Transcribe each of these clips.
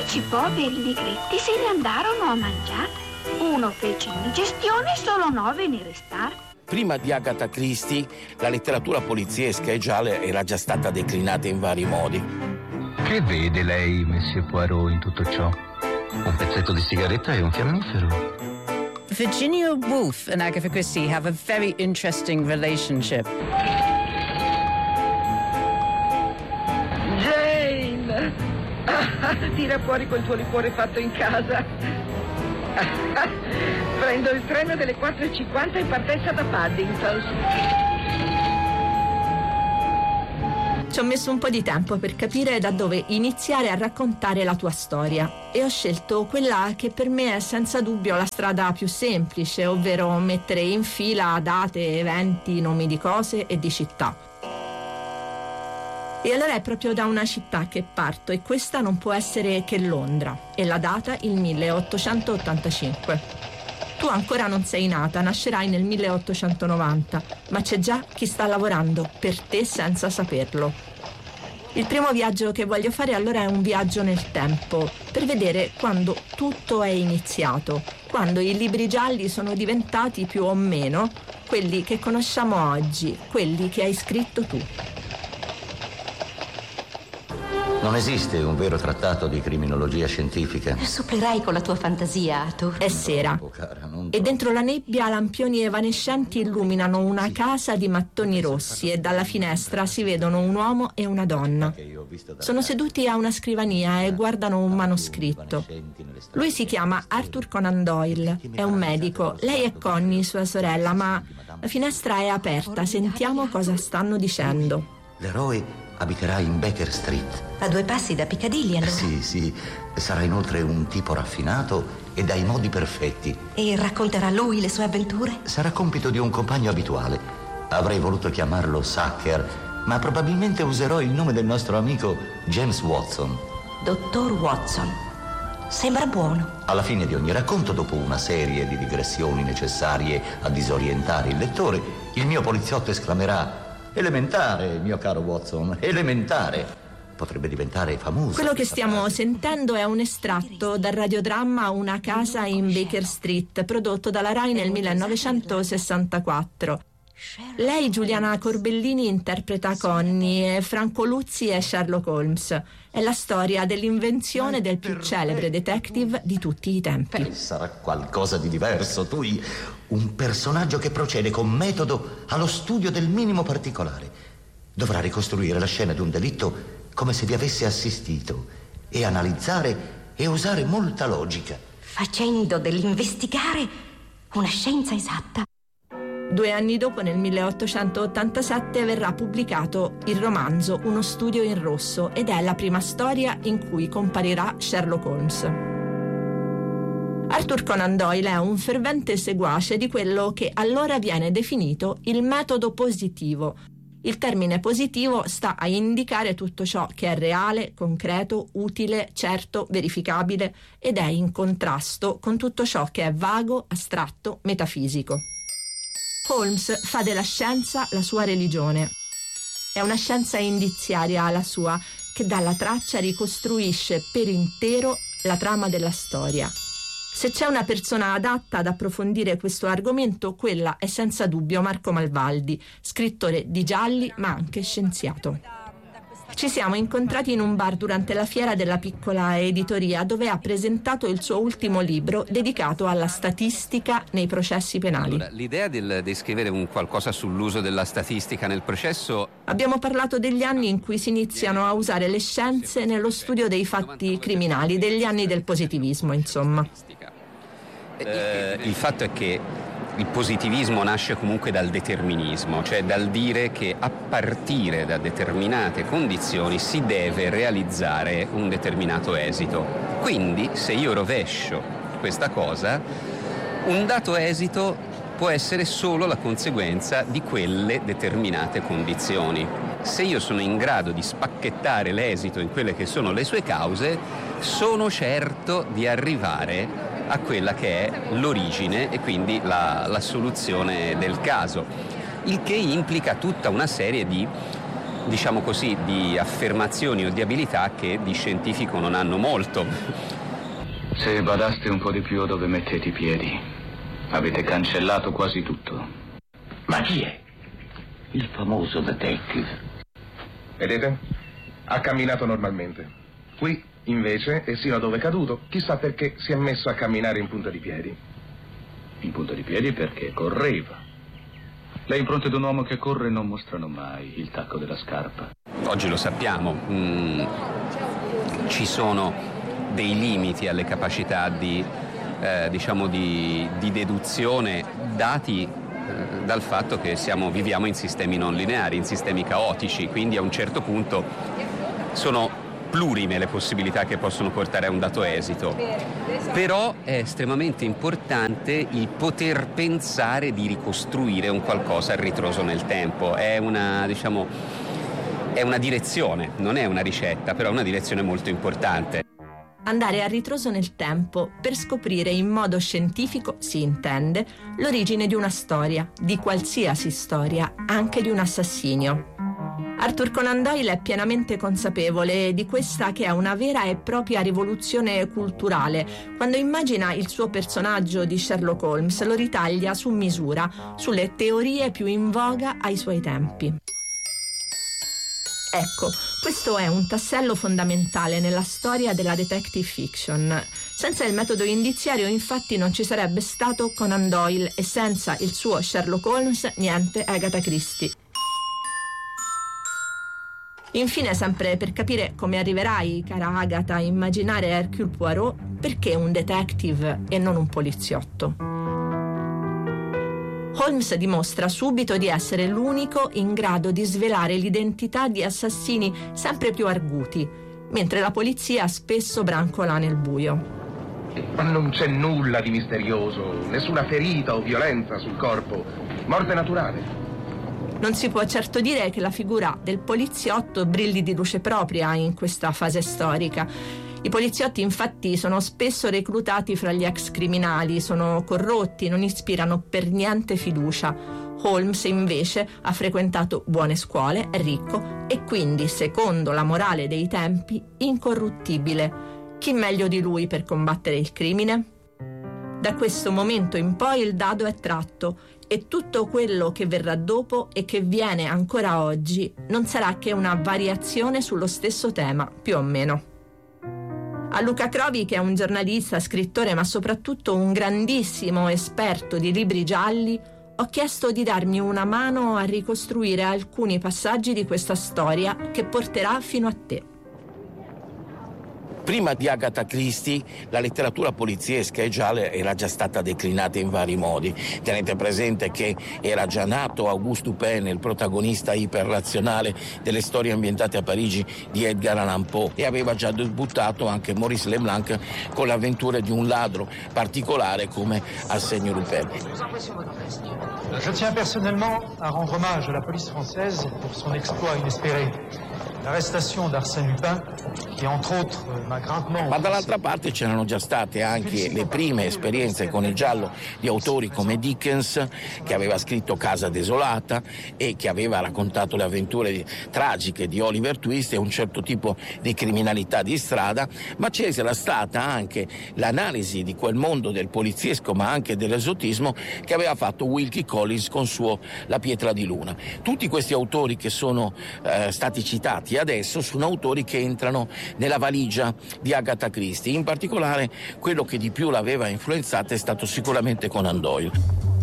10 poveri negretti se ne andarono a mangiare. Uno fece indigestione e solo 9 ne restarono. Prima di Agatha Christie, la letteratura poliziesca e gialla era già stata declinata in vari modi. Che vede lei, Monsieur Poirot, in tutto ciò? Un pezzetto di sigaretta e un fiammifero? Virginia Woolf and Agatha Christie have a very interesting relationship. Jane! Tira fuori quel tuo liquore fatto in casa. Prendo il treno delle 4:50 in partenza da Paddington. Ci ho messo un po' di tempo per capire da dove iniziare a raccontare la tua storia e ho scelto quella che per me è senza dubbio la strada più semplice, ovvero mettere in fila date, eventi, nomi di cose e di città. E allora è proprio da una città che parto e questa non può essere che Londra e la data il 1885. Tu ancora non sei nata, nascerai nel 1890, ma c'è già chi sta lavorando per te senza saperlo. Il primo viaggio che voglio fare allora è un viaggio nel tempo, per vedere quando tutto è iniziato, quando i libri gialli sono diventati più o meno quelli che conosciamo oggi, quelli che hai scritto tu. Non esiste un vero trattato di criminologia scientifica. Supplerai con la tua fantasia, Arthur. È sera e dentro la nebbia lampioni evanescenti illuminano una casa di mattoni rossi e dalla finestra si vedono un uomo e una donna. Sono seduti a una scrivania e guardano un manoscritto. Lui si chiama Arthur Conan Doyle, è un medico. Lei è Connie, sua sorella, ma la finestra è aperta. Sentiamo cosa stanno dicendo. L'eroe abiterà in Baker Street. A 2 passi da Piccadilly, allora? Sì. Sarà inoltre un tipo raffinato e dai modi perfetti. E racconterà lui le sue avventure? Sarà compito di un compagno abituale. Avrei voluto chiamarlo Sacker, ma probabilmente userò il nome del nostro amico James Watson. Dottor Watson. Sembra buono. Alla fine di ogni racconto, dopo una serie di digressioni necessarie a disorientare il lettore, il mio poliziotto esclamerà: elementare, mio caro Watson, elementare. Potrebbe diventare famoso. Quello che stiamo sentendo è un estratto dal radiodramma Una casa in Baker Street, prodotto dalla Rai nel 1964. Lei, Giuliana Corbellini, interpreta Connie e Franco Luzzi è Sherlock Holmes. È la storia dell'invenzione del più celebre detective di tutti i tempi. Sarà qualcosa di diverso, tu, un personaggio che procede con metodo allo studio del minimo particolare. Dovrà ricostruire la scena di un delitto come se vi avesse assistito e analizzare e usare molta logica. Facendo dell'investigare una scienza esatta. 2 anni dopo, nel 1887, verrà pubblicato il romanzo Uno studio in rosso ed è la prima storia in cui comparirà Sherlock Holmes. Arthur Conan Doyle è un fervente seguace di quello che allora viene definito il metodo positivo. Il termine positivo sta a indicare tutto ciò che è reale, concreto, utile, certo, verificabile ed è in contrasto con tutto ciò che è vago, astratto, metafisico. Holmes fa della scienza la sua religione. È una scienza indiziaria la sua, che dalla traccia ricostruisce per intero la trama della storia. Se c'è una persona adatta ad approfondire questo argomento, quella è senza dubbio Marco Malvaldi, scrittore di gialli ma anche scienziato. Ci siamo incontrati in un bar durante la fiera della piccola editoria, dove ha presentato il suo ultimo libro dedicato alla statistica nei processi penali. Allora, l'idea di scrivere un qualcosa sull'uso della statistica nel processo... Abbiamo parlato degli anni in cui si iniziano a usare le scienze nello studio dei fatti criminali, degli anni del positivismo, insomma. Il fatto è che il positivismo nasce comunque dal determinismo, cioè dal dire che a partire da determinate condizioni si deve realizzare un determinato esito. Quindi, se io rovescio questa cosa, un dato esito può essere solo la conseguenza di quelle determinate condizioni. Se io sono in grado di spacchettare l'esito in quelle che sono le sue cause, sono certo di arrivare a quella che è l'origine e quindi la soluzione del caso, il che implica tutta una serie di diciamo così, di affermazioni o di abilità che di scientifico non hanno molto. Se badaste un po' di più dove mettete i piedi, avete cancellato quasi tutto. Ma chi è? Il famoso detective. Vedete? Ha camminato normalmente. Qui, invece, e sino a dove è caduto, chissà perché si è messo a camminare in punta di piedi. In punta di piedi perché correva. Le impronte di un uomo che corre non mostrano mai il tacco della scarpa. Oggi lo sappiamo, ci sono dei limiti alle capacità di deduzione dati dal fatto che viviamo in sistemi non lineari, in sistemi caotici, quindi a un certo punto sono plurime le possibilità che possono portare a un dato esito. Però è estremamente importante il poter pensare di ricostruire un qualcosa a ritroso nel tempo. È una direzione, non è una ricetta, però è una direzione molto importante. Andare a ritroso nel tempo per scoprire in modo scientifico, si intende, l'origine di una storia, di qualsiasi storia, anche di un assassinio. Arthur Conan Doyle è pienamente consapevole di questa che è una vera e propria rivoluzione culturale. Quando immagina il suo personaggio di Sherlock Holmes, lo ritaglia su misura, sulle teorie più in voga ai suoi tempi. Ecco, questo è un tassello fondamentale nella storia della detective fiction. Senza il metodo indiziario, infatti, non ci sarebbe stato Conan Doyle e senza il suo Sherlock Holmes, niente Agatha Christie. Infine, sempre per capire come arriverai, cara Agatha, a immaginare Hercule Poirot, perché un detective e non un poliziotto? Holmes dimostra subito di essere l'unico in grado di svelare l'identità di assassini sempre più arguti, mentre la polizia spesso brancola nel buio. Ma non c'è nulla di misterioso, nessuna ferita o violenza sul corpo. Morte naturale. Non si può certo dire che la figura del poliziotto brilli di luce propria in questa fase storica. I poliziotti infatti sono spesso reclutati fra gli ex criminali, sono corrotti, non ispirano per niente fiducia. Holmes invece ha frequentato buone scuole, è ricco e quindi, secondo la morale dei tempi, incorruttibile. Chi meglio di lui per combattere il crimine? Da questo momento in poi il dado è tratto e tutto quello che verrà dopo e che viene ancora oggi non sarà che una variazione sullo stesso tema, più o meno. A Luca Crovi, che è un giornalista, scrittore, ma soprattutto un grandissimo esperto di libri gialli, ho chiesto di darmi una mano a ricostruire alcuni passaggi di questa storia che porterà fino a te. Prima di Agatha Christie la letteratura poliziesca e gialla era già stata declinata in vari modi. Tenete presente che era già nato Auguste Dupin, il protagonista iperrazionale delle storie ambientate a Parigi di Edgar Allan Poe, e aveva già debuttato anche Maurice Leblanc con le avventure di un ladro particolare come Arsène Lupin. Je tiens personnellement à rendre hommage à la police française pour son exploit inespéré. L'arrestation d'Arsène Lupin, che entre autres m'a gravement... Ma dall'altra parte c'erano già state anche le prime esperienze con il giallo di autori come Dickens, che aveva scritto Casa desolata e che aveva raccontato le avventure tragiche di Oliver Twist e un certo tipo di criminalità di strada, ma c'era stata anche l'analisi di quel mondo del poliziesco ma anche dell'esotismo che aveva fatto Wilkie Collins con suo La pietra di luna. Tutti questi autori che sono stati citati adesso sono autori che entrano nella valigia di Agatha Christie. In particolare quello che di più l'aveva influenzata è stato sicuramente Conan Doyle.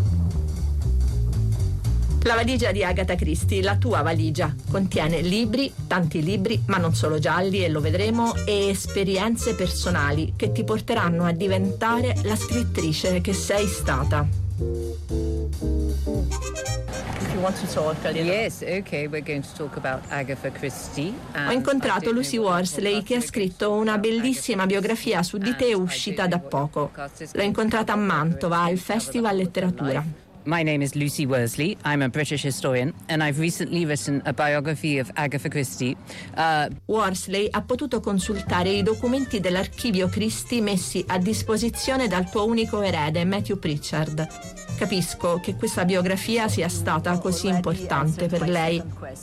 La valigia di Agatha Christie, la tua valigia, contiene libri, tanti libri, ma non solo gialli, e lo vedremo, e esperienze personali che ti porteranno a diventare la scrittrice che sei stata. Yes, okay, we're going to talk about Agatha Christie. Ho incontrato Lucy Worsley, che ha scritto una bellissima biografia su di te uscita da poco. L'ho incontrata a Mantova al Festival Letteratura. My name is Lucy Worsley. I'm a British historian and I've recently written a biography of Agatha Christie. Worsley ha potuto consultare i documenti dell'archivio Christie messi a disposizione dal tuo unico erede, Matthew Pritchard. Capisco che questa biografia sia stata così importante per lei.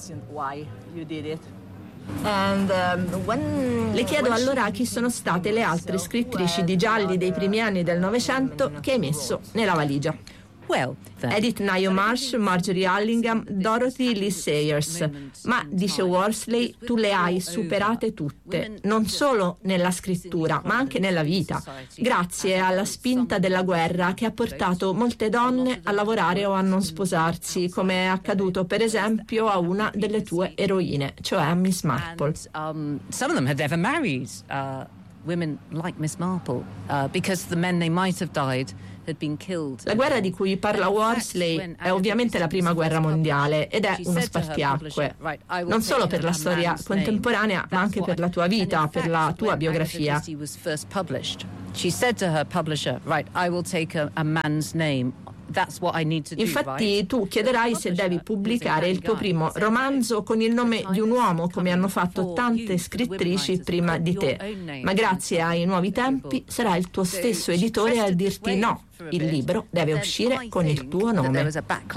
Le chiedo allora chi sono state le altre scrittrici di gialli dei primi anni del Novecento che hai messo nella valigia. Edith Nyo Marsh, Marjorie Allingham, Dorothy Lee Sayers. Ma, dice Worsley, tu le hai superate tutte, non solo nella scrittura, ma anche nella vita, grazie alla spinta della guerra che ha portato molte donne a lavorare o a non sposarsi, come è accaduto per esempio a una delle tue eroine, cioè a Miss Marple. Some of them had never married women like Miss Marple, because the men they might have died. La guerra di cui parla Worsley è ovviamente la prima guerra mondiale ed è uno spartiacque, non solo per la storia contemporanea, ma anche per la tua vita, per la tua biografia. She said to her publisher, right, I will take a man's name. That's what I need to do, infatti tu chiederai se devi pubblicare il tuo primo romanzo con il nome di un uomo, come hanno fatto tante scrittrici prima di te, ma grazie ai nuovi tempi sarà il tuo stesso editore a dirti no, il libro deve uscire con il tuo nome.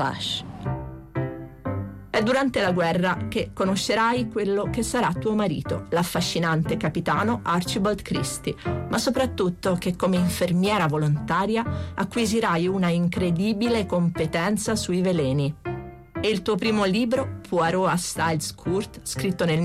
È durante la guerra che conoscerai quello che sarà tuo marito, l'affascinante capitano Archibald Christie, ma soprattutto che come infermiera volontaria acquisirai una incredibile competenza sui veleni. E il tuo primo libro, Poirot a Styles Court, scritto nel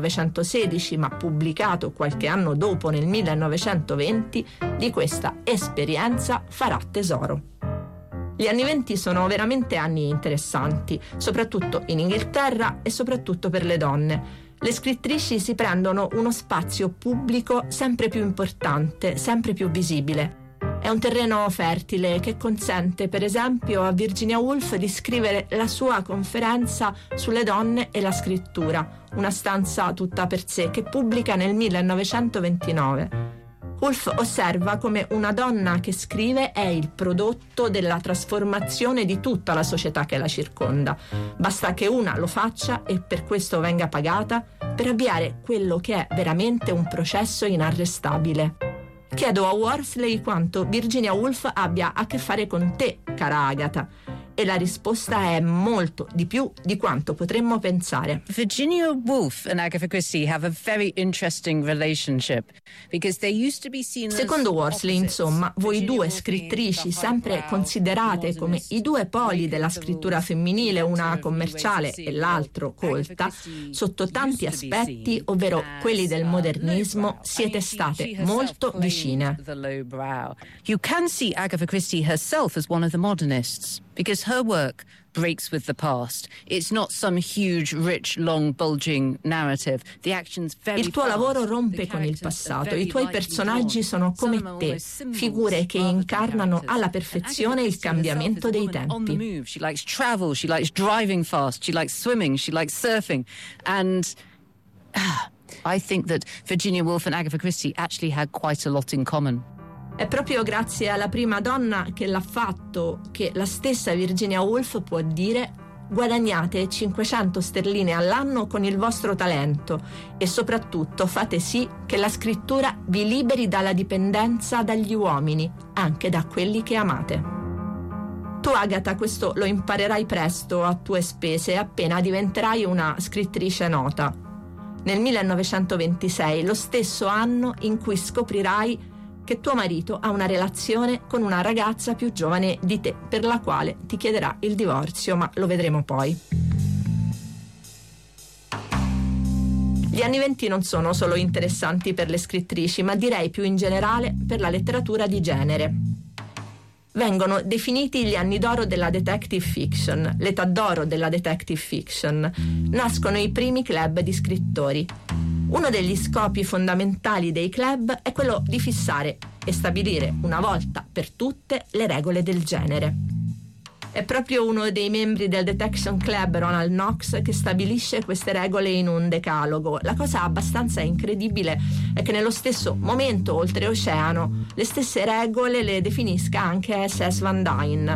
1916 ma pubblicato qualche anno dopo nel 1920, di questa esperienza farà tesoro. Gli anni '20 sono veramente anni interessanti, soprattutto in Inghilterra e soprattutto per le donne. Le scrittrici si prendono uno spazio pubblico sempre più importante, sempre più visibile. È un terreno fertile che consente, per esempio, a Virginia Woolf di scrivere la sua conferenza sulle donne e la scrittura, una stanza tutta per sé, che pubblica nel 1929. Woolf osserva come una donna che scrive è il prodotto della trasformazione di tutta la società che la circonda. Basta che una lo faccia e per questo venga pagata per avviare quello che è veramente un processo inarrestabile. Chiedo a Worsley quanto Virginia Woolf abbia a che fare con te, cara Agatha. E la risposta è molto di più di quanto potremmo pensare. Virginia Woolf and Agatha Christie have a very interesting relationship because they used to be seen as Secondo Worsley, insomma, voi due scrittrici, sempre considerate come i due poli della scrittura femminile, una commerciale e l'altro colta, sotto tanti aspetti, ovvero quelli del modernismo, siete state molto vicine. You can see Agatha Christie herself as one of the modernists, because her work breaks with the past. It's not some huge, rich, long, bulging narrative. The action's very Il tuo lavoro rompe con il passato. I tuoi personaggi sono come te, figure che incarnano alla perfezione il cambiamento dei tempi. She likes travel, she likes driving fast, she likes swimming, she likes surfing. And I think that Virginia Woolf and Agatha Christie actually had quite a lot in common. È proprio grazie alla prima donna che l'ha fatto che la stessa Virginia Woolf può dire: guadagnate 500 sterline all'anno con il vostro talento e soprattutto fate sì che la scrittura vi liberi dalla dipendenza dagli uomini, anche da quelli che amate. Tu, Agatha, questo lo imparerai presto a tue spese appena diventerai una scrittrice nota. Nel 1926, lo stesso anno in cui scoprirai che tuo marito ha una relazione con una ragazza più giovane di te, per la quale ti chiederà il divorzio, ma lo vedremo poi. Gli anni '20 non sono solo interessanti per le scrittrici, ma direi più in generale per la letteratura di genere. Vengono definiti gli anni d'oro della detective fiction, l'età d'oro della detective fiction. Nascono i primi club di scrittori. Uno degli scopi fondamentali dei club è quello di fissare e stabilire una volta per tutte le regole del genere. È proprio uno dei membri del Detection Club, Ronald Knox, che stabilisce queste regole in un decalogo. La cosa abbastanza incredibile è che nello stesso momento, oltreoceano, le stesse regole le definisca anche SS Van Dyne.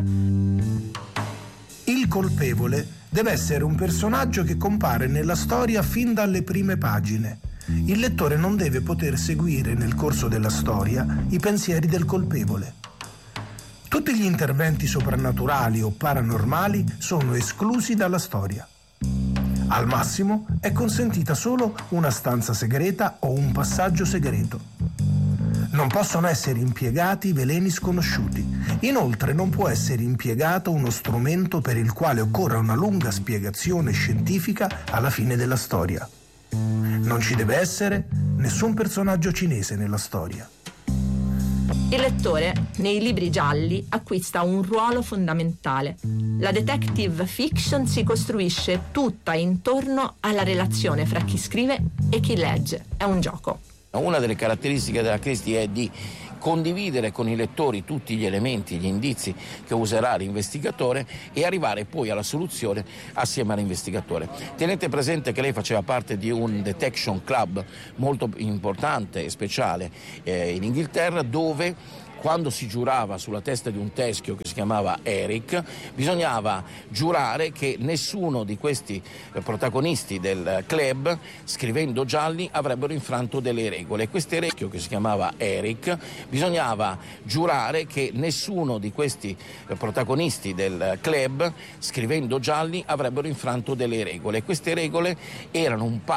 Il colpevole deve essere un personaggio che compare nella storia fin dalle prime pagine. Il lettore non deve poter seguire nel corso della storia i pensieri del colpevole. Tutti gli interventi soprannaturali o paranormali sono esclusi dalla storia. Al massimo è consentita solo una stanza segreta o un passaggio segreto. Non possono essere impiegati veleni sconosciuti. Inoltre non può essere impiegato uno strumento per il quale occorra una lunga spiegazione scientifica alla fine della storia. Non ci deve essere nessun personaggio cinese nella storia. Il lettore, nei libri gialli, acquista un ruolo fondamentale. La detective fiction si costruisce tutta intorno alla relazione fra chi scrive e chi legge. È un gioco. Una delle caratteristiche della Christie è di condividere con i lettori tutti gli elementi, gli indizi che userà l'investigatore e arrivare poi alla soluzione assieme all'investigatore. Tenete presente che lei faceva parte di un detection club molto importante e speciale in Inghilterra, dove quando si giurava sulla testa di un teschio che si chiamava Eric, bisognava giurare che nessuno di questi protagonisti del club, scrivendo gialli, avrebbero infranto delle regole. Queste regole, che si chiamava Eric, bisognava giurare che nessuno di questi protagonisti del club, scrivendo gialli, avrebbero infranto delle regole. Queste regole erano un